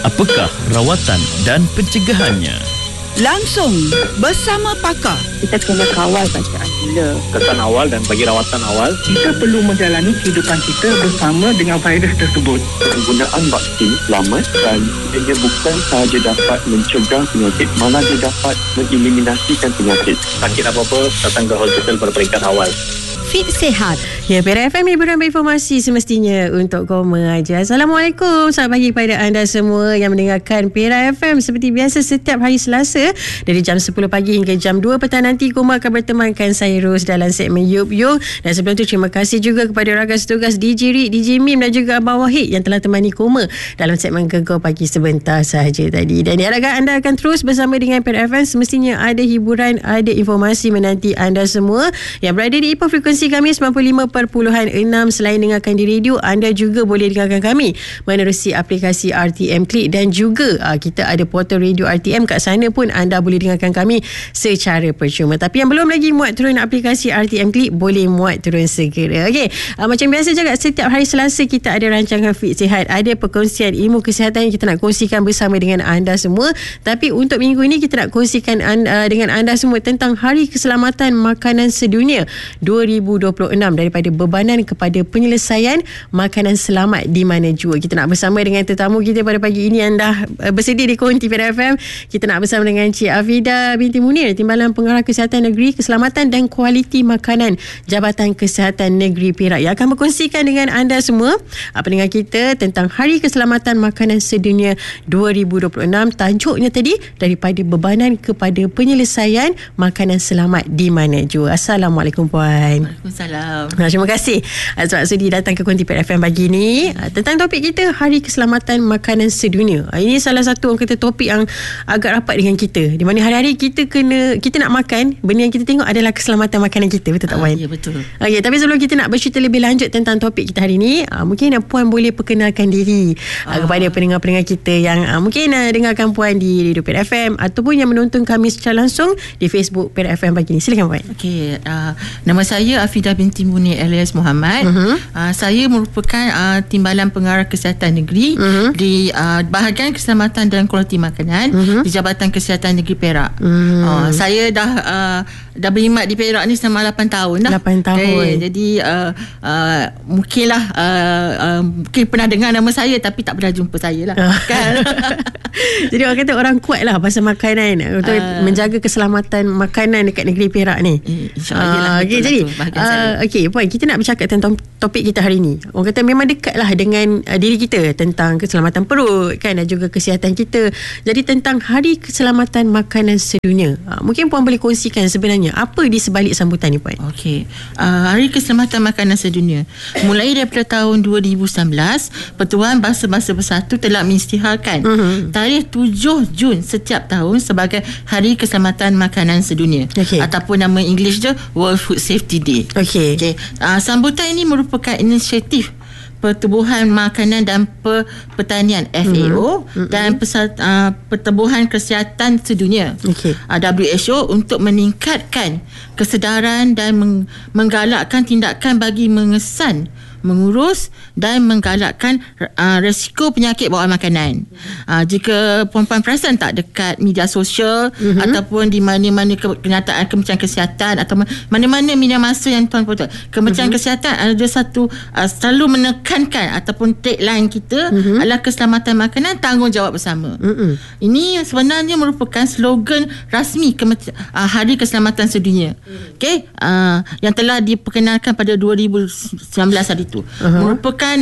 Apakah rawatan dan pencegahannya? Langsung bersama pakar. Kita kena kawal bacaan gula. Kesan awal dan bagi rawatan awal. Kita perlu menjalani kehidupan kita bersama dengan virus tersebut. Penggunaan vaksin selamat dan ia bukan sahaja dapat mencegah penyakit, malah dia dapat mengeliminasikan penyakit. Sakit apa-apa, datang ke hospital pada peringkat awal. Fit Sihat. Ya, Pera FM hiburan berinformasi semestinya untuk koma aja. Assalamualaikum. Selamat pagi kepada anda semua yang mendengarkan Pera FM. Seperti biasa setiap hari Selasa dari jam 10 pagi hingga jam 2 petang nanti Koma akan bertemankan saya Ros dalam segmen Yup Yung. Dan sebelum tu terima kasih juga kepada rakan tugas DJ Rik, DJ Mim dan juga Abang Wahid yang telah temani Koma dalam segmen Gegar Pagi sebentar sahaja tadi. Dan diharapkan anda akan terus bersama dengan Pera FM. Semestinya ada hiburan, ada informasi menanti anda semua yang berada di Ipoh frekuensi kami 95.6. Selain dengarkan di radio, anda juga boleh dengarkan kami menerusi aplikasi RTM Click dan juga kita ada portal radio RTM. Kat sana pun anda boleh dengarkan kami secara percuma. Tapi yang belum lagi muat turun aplikasi RTM Click, boleh muat turun segera. Okey, macam biasa juga setiap hari Selasa kita ada rancangan Fit Sihat, ada perkongsian ilmu kesihatan yang kita nak kongsikan bersama dengan anda semua. Tapi untuk minggu ini kita nak kongsikan dengan anda semua tentang Hari Keselamatan Makanan Sedunia 2026, daripada bebanan kepada penyelesaian makanan selamat di mana jua. Kita nak bersama dengan tetamu kita pada pagi ini yang dah bersedia di Konti Pera FM. Kita nak bersama dengan Cik Afida binti Munir, Timbalan Pengarah Kesihatan Negeri, Keselamatan dan Kualiti Makanan, Jabatan Kesihatan Negeri Perak, yang akan berkongsikan dengan anda semua pendengar kita tentang Hari Keselamatan Makanan Sedunia 2026. Tajuknya tadi, daripada bebanan kepada penyelesaian makanan selamat di mana jua. Assalamualaikum Puan. Waalaikumsalam. Terima kasih sebab sudi datang ke Konti Pera FM pagi ni. Tentang topik kita, Hari Keselamatan Makanan Sedunia. Ini salah satu orang kata topik yang agak rapat dengan kita, di mana hari-hari kita nak makan, benda yang kita tengok adalah keselamatan makanan kita. Betul tak Puan? Ya, betul. Okay, tapi sebelum kita nak bercerita lebih lanjut tentang topik kita hari ni, mungkin Puan boleh perkenalkan diri kepada pendengar-pendengar kita yang mungkin dengarkan Puan di Radio Pera FM ataupun yang menonton kami secara langsung di Facebook Pera FM pagi ni. Silakan Puan. Okey, nama saya Afida binti Munir alias Muhammad. Saya merupakan Timbalan Pengarah Kesihatan Negeri di bahagian Keselamatan dan Kualiti Makanan di Jabatan Kesihatan Negeri Perak. Saya dah berkhidmat di Perak ni selama 8 tahun dah. 8 tahun. Jadi mungkinlah mungkin pernah dengar nama saya tapi tak pernah jumpa saya lah. Kan? Jadi orang kata orang kuat lah pasal makanan untuk menjaga keselamatan makanan dekat negeri Perak ni. InsyaAllah. Okay, jadi Puan, kita nak bercakap tentang topik kita hari ni. Orang kata memang dekat lah dengan diri kita, tentang keselamatan perut kan, dan juga kesihatan kita. Jadi tentang Hari Keselamatan Makanan Sedunia, mungkin Puan boleh kongsikan sebenarnya apa di sebalik sambutan ni Puan? Okey, Hari Keselamatan Makanan Sedunia mulai daripada tahun 2019, Pertubuhan Bangsa-Bangsa Bersatu telah mengisytiharkan tarikh 7 Jun setiap tahun sebagai Hari Keselamatan Makanan Sedunia, ataupun nama English dia World Food Safety Day. Okey. Sambutan ini merupakan inisiatif Pertubuhan Makanan dan Pertanian FAO dan Pertubuhan Kesihatan Sedunia WHO untuk meningkatkan kesedaran dan menggalakkan tindakan bagi mengesan, mengurus dan menggalakkan resiko penyakit bawaan makanan. Jika puan-puan perasan tak, dekat media sosial ataupun di mana-mana kenyataan Kementerian Kesihatan atau mana-mana media masa yang tuan-puan tahu, Kementerian Kesihatan ada satu selalu menekankan ataupun tagline kita adalah keselamatan makanan, tanggungjawab bersama. Ini sebenarnya merupakan slogan rasmi Hari Keselamatan Sedunia. Yang telah diperkenalkan pada 2019 hari itu. Merupakan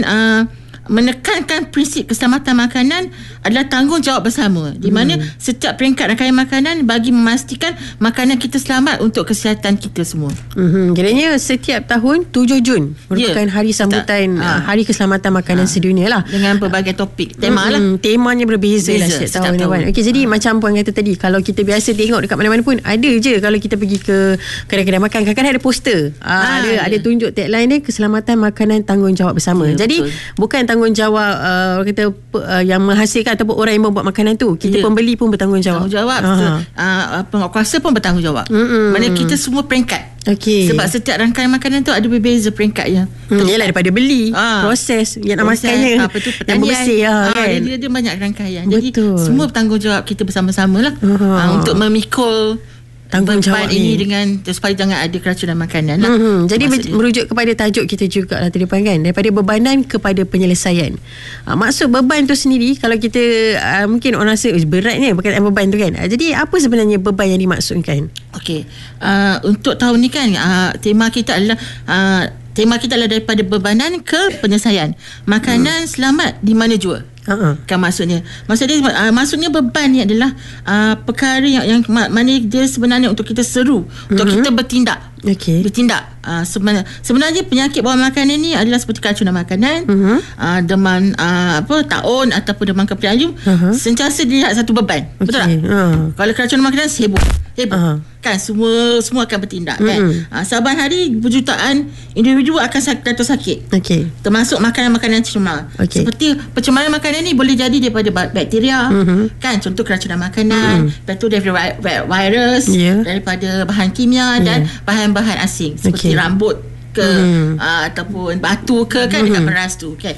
menekankan prinsip keselamatan makanan adalah tanggungjawab bersama, di mana setiap peringkat rangkaian makanan bagi memastikan makanan kita selamat untuk kesihatan kita semua. Kiranya setiap tahun 7 Jun merupakan hari sambutan Hari Keselamatan Makanan Sedunia lah, dengan berbagai topik, tema lah. Temanya berbeza lah setiap tahun. Okey, jadi macam Puan kata tadi, kalau kita biasa tengok dekat mana-mana pun ada je, kalau kita pergi ke kedai-kedai makan, kadang-kadang ada poster, ada tunjuk tagline dia, keselamatan makanan tanggungjawab bersama. Jadi betul, bukan bertanggungjawab kata yang menghasilkan ataupun orang yang membuat makanan tu. Kita pembeli pun bertanggungjawab. Penguasa pun bertanggungjawab. Mana kita semua peringkat. Sebab setiap rangkaian makanan tu ada berbeza peringkatnya. Yalah, daripada beli, proses yang nak makannya, yang bersih kan. Dia banyak rangkaian. Jadi semua bertanggungjawab kita bersama-sama lah untuk memikul tanggungjawab ini dengan supaya jangan ada keracunan makanan lah. Jadi merujuk kepada tajuk kita juga lah tadi kan, daripada bebanan kepada penyelesaian. Maksud beban tu sendiri, kalau kita mungkin orang rasa beratnya berkaitan beban tu kan. Jadi apa sebenarnya beban yang dimaksudkan? Untuk tahun ni kan tema kita adalah daripada bebanan ke penyelesaian. Makanan selamat di mana jua. Kan maksudnya beban ni adalah perkara yang mana dia sebenarnya untuk kita seru, untuk kita bertindak. Sebenarnya penyakit bawaan makanan ni adalah seperti keracunan makanan, demam taun ataupun demam kepala-ayu, sentiasa dilihat satu beban. Betul tak? Kalau keracunan makanan heboh kan, semua akan bertindak kan. Saban hari berjutaan individu akan jatuh sakit, termasuk makanan-makanan cemar. Seperti pencemaran makanan ni boleh jadi daripada bakteria kan, contoh keracunan makanan, lepas tu daripada virus, daripada bahan kimia dan bahan-bahan asing seperti rambut ke ataupun batu ke kan dekat beras tu kan.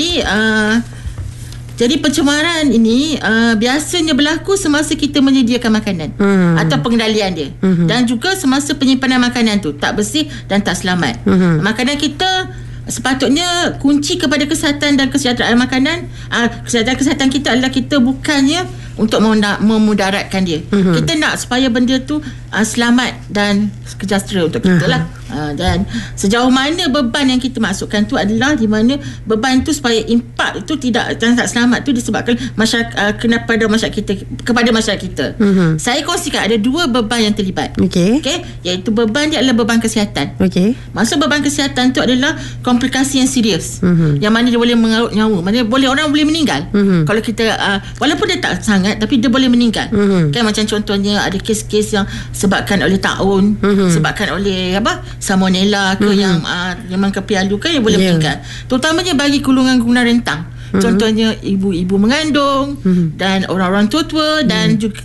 Jadi pencemaran ini biasanya berlaku semasa kita menyediakan makanan atau pengendalian dia, dan juga semasa penyimpanan makanan tu tak bersih dan tak selamat. Makanan kita sepatutnya kunci kepada kesihatan dan kesejahteraan makanan. Kesihatan kita adalah kita bukannya untuk memudaratkan dia. Kita nak supaya benda tu selamat dan sejahtera untuk kita lah. Dan sejauh mana beban yang kita masukkan tu adalah di mana beban tu supaya impak itu tak selamat tu disebabkan kepada masyarakat kita. Saya kongsikan ada 2 beban yang terlibat. Iaitu beban dia adalah beban kesihatan. Maksud beban kesihatan tu adalah komplikasi yang serius, yang mana dia boleh mengarut nyawa, mana orang boleh meninggal. Kalau kita walaupun dia tak sangat, tapi dia boleh meninggal. Kan, macam contohnya ada kes-kes yang sebabkan oleh taun, sebabkan oleh salmonella ke yang kepala-ayu kan, yang boleh meninggal. Terutamanya bagi golongan-golongan rentang. Contohnya ibu-ibu mengandung dan orang-orang tua-tua dan juga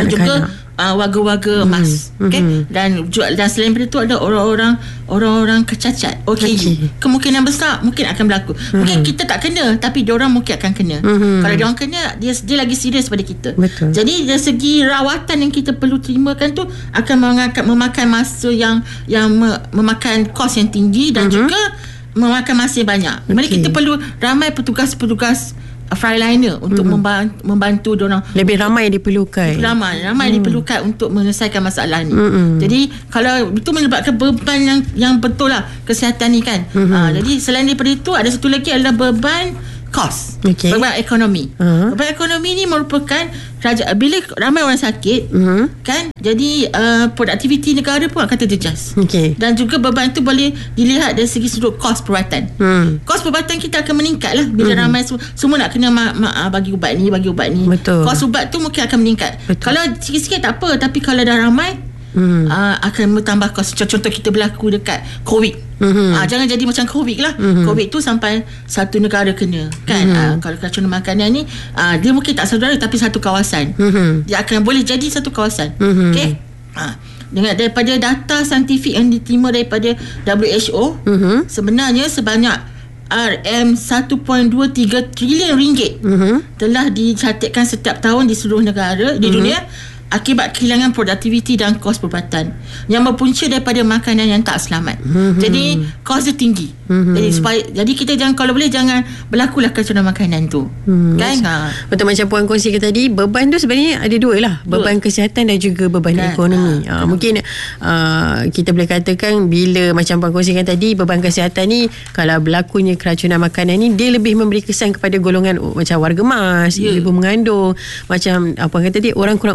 warga-warga emas. Dan selain daripada itu ada orang kecacat, kemungkinan besar mungkin akan berlaku. Mungkin kita tak kena, tapi diorang mungkin akan kena. Kalau diorang kena, dia lagi serius pada kita. Jadi dari segi rawatan yang kita perlu terimakan tu akan memakan masa yang memakan kos yang tinggi dan juga memakan masa yang banyak. Jadi kita perlu ramai petugas-petugas frontliner untuk membantu diorang. Lebih ramai diperlukan. Ramai diperlukan untuk menyelesaikan masalah ni. Jadi kalau itu menyebabkan beban yang betul lah kesihatan ni kan. Jadi selain daripada itu, ada satu lagi adalah beban kos, beban ekonomi. Beban ekonomi ni merupakan bila ramai orang sakit kan, jadi produktiviti negara pun akan terjejas. Dan juga beban tu boleh dilihat dari segi sudut kos perubatan. Kos perubatan kita akan meningkat lah bila ramai semua nak kena bagi ubat ni. Kos ubat tu mungkin akan meningkat. Kalau sikit-sikit tak apa, tapi kalau dah ramai akan bertambah kos. Contoh kita berlaku dekat COVID. Jangan jadi macam COVID lah. COVID tu sampai satu negara kena kan. Kalau keracunan makanan ni dia mungkin tak saudara, tapi satu kawasan. Dia akan boleh jadi satu kawasan. Dengan daripada data saintifik yang diterima daripada WHO, sebenarnya sebanyak RM1.23 trilion telah dicatatkan setiap tahun di seluruh negara di dunia akibat kehilangan produktiviti dan kos perubatan yang berpunca daripada makanan yang tak selamat. Jadi kos dia tinggi. Jadi kita kalau boleh jangan berlakulah keracunan makanan tu. Kan? Betul, macam Puan kongsikan tadi, beban tu sebenarnya ada 2 lah. Beban kesihatan dan juga beban ekonomi. Mungkin kita boleh katakan bila macam Puan kongsikan tadi, beban kesihatan ni kalau berlakunya keracunan makanan ni, dia lebih memberi kesan kepada golongan macam warga emas, ibu mengandung, macam apa kata tadi, orang kurang upaya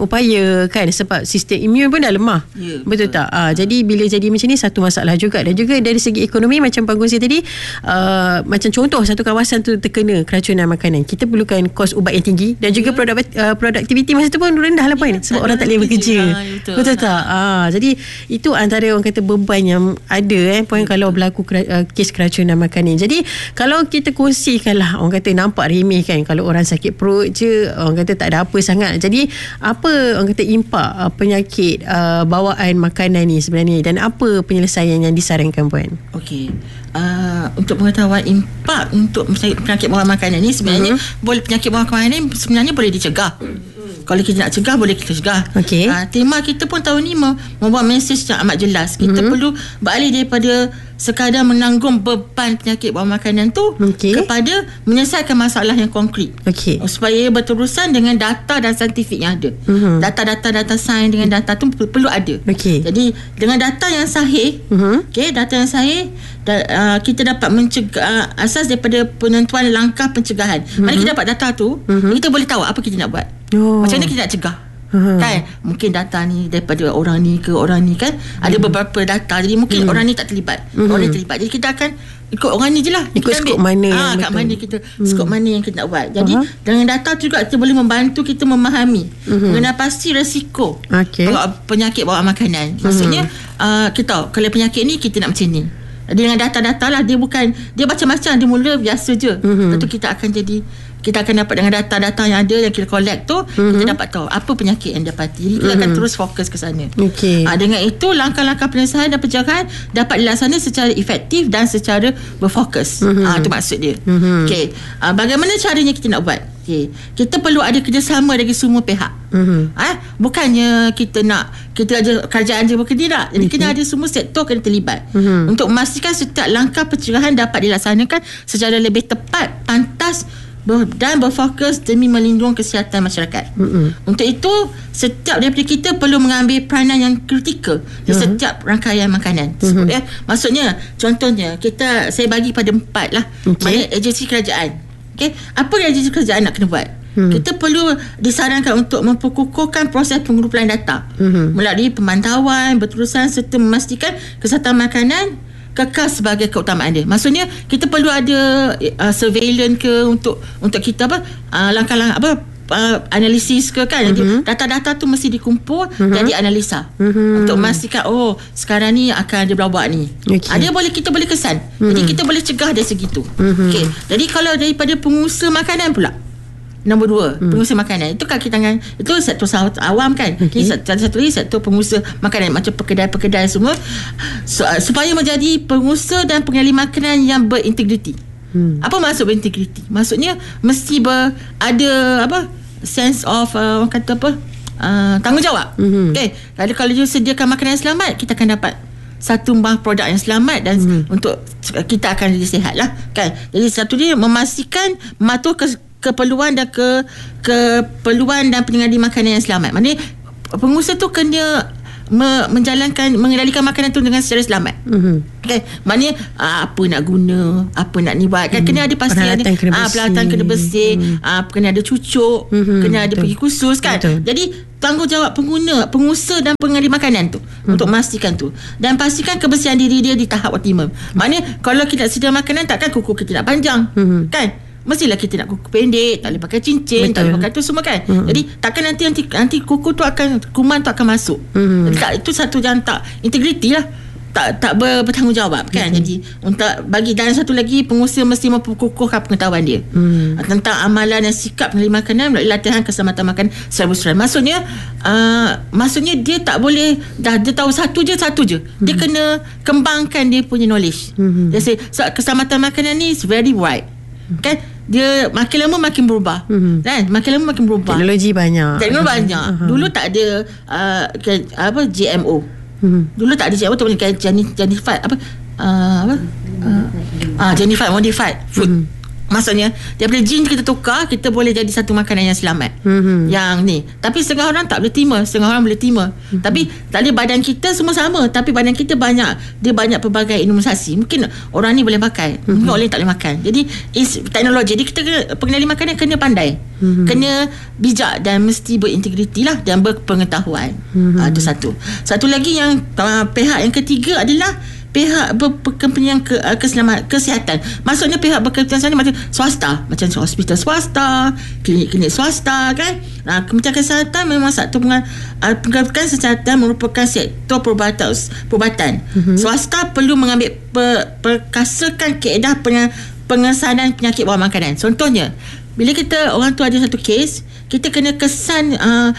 gula kan, sebab sistem imun pun dah lemah. Betul tak? Jadi bila jadi macam ni satu masalah juga. Dan juga dari segi ekonomi macam Puan kongsi tadi, macam contoh satu kawasan tu terkena keracunan makanan, kita perlukan kos ubat yang tinggi dan juga produktiviti masa tu pun rendah lah Puan, sebab orang tak boleh bekerja. Betul tak? Jadi itu antara orang kata beban yang ada Puan kalau berlaku kes keracunan makanan. Jadi kalau kita kongsikan lah, orang kata nampak remeh kan, kalau orang sakit perut je orang kata tak ada apa sangat. Jadi apa orang kata impak penyakit bawaan makanan ni sebenarnya, dan apa penyelesaian yang disarankan Puan? Okey. Untuk pengetahuan impak untuk penyakit bawaan makanan ni sebenarnya boleh, penyakit bawaan makanan ni sebenarnya boleh dicegah. Kalau kita nak cegah, boleh kita cegah. Tema kita pun tahun ni membuat mesej yang amat jelas. Kita perlu beralih daripada sekadar menanggung beban penyakit bawaan makanan tu kepada menyelesaikan masalah yang konkret. Supaya berterusan dengan data dan saintifik yang ada. Data sains dengan data tu perlu ada. Jadi dengan data yang sahih, data yang sahih, kita dapat mencegah asas daripada penentuan langkah pencegahan. Mana kita dapat data tu, kita boleh tahu apa kita nak buat. Macam mana kita nak cegah. Kan mungkin data ni daripada orang ni ke orang ni kan, ada beberapa data, jadi mungkin orang ni tak terlibat, orang ni terlibat, jadi kita akan ikut orang ni je lah, ikut skop mana yang kat mana kita skop mana yang kita nak buat. Jadi dengan data tu juga kita boleh membantu kita memahami mengenai pasti risiko penyakit bawaan makanan. Maksudnya kita tahu kalau penyakit ni kita nak macam ni. Jadi dengan data-data lah, dia macam-macam, dia mula biasa je. Lepas tu kita akan dapat dengan data-data yang ada yang kita collect tu, kita dapat tahu apa penyakit yang dapati. Jadi kita akan terus fokus ke sana. Dengan itu langkah-langkah penyelesaian dan pencegahan dapat dilaksanakan secara efektif dan secara berfokus. Itu maksud dia. Bagaimana caranya kita nak buat? Kita perlu ada kerjasama dari semua pihak. Bukannya kita ada kerajaan je bekerja tak. Jadi kena ada semua sektor kena terlibat untuk memastikan setiap langkah pencegahan dapat dilaksanakan secara lebih tepat, pantas dan berfokus demi melindungi kesihatan masyarakat. Untuk itu setiap daripada kita perlu mengambil peranan yang kritikal di setiap rangkaian makanan tersebut. Maksudnya contohnya saya bagi pada 4 lah. Mana agensi kerajaan. Apa yang agensi kerajaan nak kena buat? Kita perlu disarankan untuk memperkukuhkan proses pengumpulan data melalui pemantauan berterusan serta memastikan kesihatan makanan kekal sebagai keutamaan dia. Maksudnya kita perlu ada surveillance ke untuk kita langkah-langkah analisis ke kan. Jadi data-data tu mesti dikumpul dan dianalisa untuk memastikan sekarang ni akan ada berubah ni. Kita boleh kesan. Jadi kita boleh cegah dari segitu. Jadi kalau daripada pengusaha makanan pula, nombor 2, pengusaha makanan. Itu kaki tangan, itu sektor awam kan. Satu lagi sektor pengusaha makanan, macam pekedai-pekedai semua, supaya menjadi pengusaha dan pengendali makanan yang berintegriti. Apa maksud berintegriti? Maksudnya mesti ada sense of tanggungjawab. Kalau dia sediakan makanan yang selamat, kita akan dapat satu produk yang selamat dan untuk kita akan jadi sihat lah kan. Jadi satu dia memastikan mematuhi keperluan dan keperluan dan pengendali makanan yang selamat. Maknanya pengusaha tu kena mengendalikan makanan tu dengan secara selamat. Maknanya apa nak guna, apa nak ni buat kan, kena ada pasti peralatan kena bersih, kena ada cucuk, kena ada pergi khusus kan. Jadi tanggungjawab pengusaha dan pengendali makanan tu untuk memastikan tu, dan pastikan kebersihan diri dia di tahap optimum. Maknanya kalau kita sedia makanan, takkan kuku kita nak panjang kan. Mestilah kita nak kuku pendek, tak boleh pakai cincin, tak boleh pakai tu semua kan. Jadi takkan nanti kuku tu kuman tu akan masuk. Jadi itu satu yang tak integriti lah, tak bertanggungjawab kan. Jadi untuk bagi, dan satu lagi, pengusaha mesti memperkukuhkan pengetahuan dia tentang amalan dan sikap pengendali makanan melalui latihan keselamatan makanan secara bersuruhan. Maksudnya dia tak boleh dia tahu satu je. Dia kena kembangkan dia punya knowledge. So, keselamatan makanan ni is very wide kan. Dia makin lama makin berubah kan, makin lama makin berubah. Teknologi banyak. Dulu tak ada GMO. Dulu tak ada GMO, tak boleh Genetified Genetified modified food. Maksudnya daripada jin kita tukar, kita boleh jadi satu makanan yang selamat. Yang ni. Tapi setengah orang tak boleh terima, setengah orang boleh terima. Tapi tadi badan kita semua sama, tapi badan kita dia banyak pelbagai imunisasi. Mungkin orang ni boleh pakai, mungkin orang lain tak boleh makan. Jadi teknologi. Jadi kita pengenali makanan kena pandai, kena bijak dan mesti berintegriti lah dan berpengetahuan. Itu satu. Satu lagi yang pihak yang ketiga adalah pihak berkepentingan kesihatan. Maksudnya pihak berkepentingan macam swasta, macam hospital swasta, klinik-klinik swasta kan. Kementerian Kesihatan memang satu pendidikan kesihatan merupakan sektor perubatan. Swasta perlu mengambil perkasakan kaedah pengesanan penyakit bawah makanan. Contohnya, bila kita orang tu ada satu kes, kita kena kesan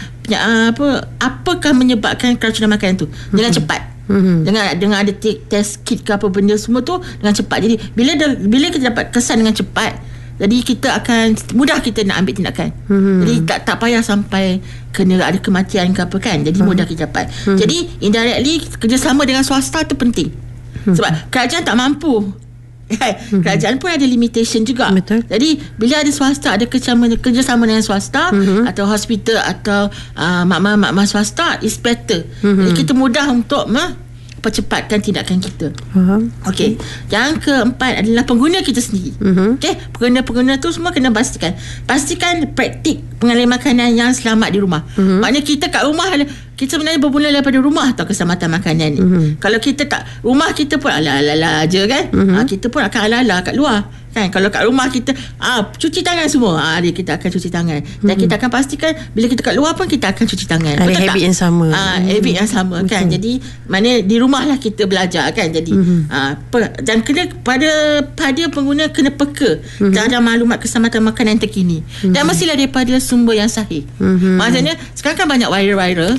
apakah menyebabkan keracunan makanan tu dengan cepat. Dengan ada test kit ke apa benda semua tu dengan cepat. Jadi bila kita dapat kesan dengan cepat, jadi kita akan mudah kita nak ambil tindakan. Jadi tak payah sampai kena ada kematian ke apa kan. Jadi mudah kita dapat. Jadi indirectly kerjasama dengan swasta tu penting. Sebab kerajaan tak mampu. Kerajaan pun ada limitation juga. Betul. Jadi bila ada swasta, ada kerjasama dengan swasta atau hospital atau mak swasta, is better. Jadi kita mudah untuk percepatkan tindakan kita. Okey. Yang keempat adalah pengguna kita sendiri. Okey, pengguna tu semua kena pastikan praktik pengalian makanan yang selamat di rumah. Maknanya kita kat rumah, kita sebenarnya bermula daripada rumah tau keselamatan makanan ni. Kalau kita tak, rumah kita pun ala-ala je kan. Kita pun akan ala-ala kat luar kan. Kalau kat rumah kita cuci tangan semua, kita akan cuci tangan. Dan kita akan pastikan bila kita kat luar pun kita akan cuci tangan. Ada habit yang sama. Habit yang sama kan. Jadi mana di rumah lah kita belajar kan. Jadi dan kena pada pengguna kena peka terhadap maklumat keselamatan makanan terkini. Dan mestilah daripada sumber yang sahih. Maksudnya sekarang kan banyak viral.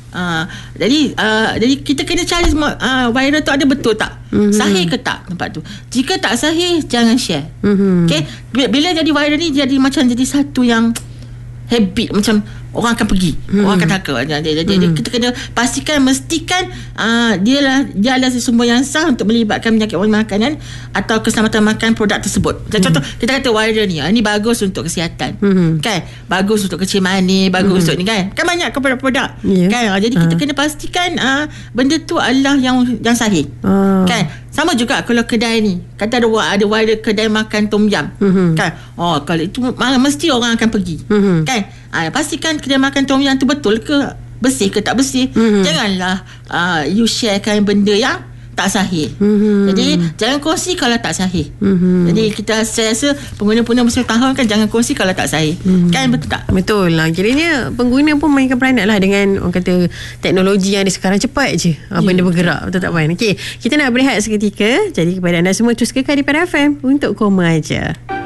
Jadi kita kena cari semua viral tu ada betul tak, sahih ke tak tempat tu. Jika tak sahih, jangan share. Okay? Bila jadi viral ni jadi macam jadi satu yang habit, macam orang akan pergi, orang akan takut. Jadi kita kena mestikan dia adalah sumber yang sah untuk melibatkan penyakit bawah makanan atau keselamatan makan produk tersebut. Contoh kita kata viral ni bagus untuk kesihatan, kan, bagus untuk kecil manis, bagus untuk ni kan banyak produk kan. Jadi kita kena pastikan benda tu adalah yang sahih kan. Sama juga kalau kedai ni, kata ada viral kedai makan tom yum kan. Kalau itu mesti orang akan pergi kan. Pastikan kedai makan tom yum tu betul ke, bersih ke tak bersih. Janganlah you sharekan benda yang tak sahih. Jadi jangan kongsi kalau tak sahih. Jadi saya rasa pengguna-pengguna mesti tahu kan, jangan kongsi kalau tak sahih. Kan, betul tak? Betul lah. Kiranya pengguna pun mainkan peranan lah dengan orang kata teknologi yang ada sekarang. Cepat je benda bergerak. Betul tak Puan? Okey, kita nak berehat seketika. Jadi kepada anda semua, terus kekal di Pada FM untuk Koma Aja.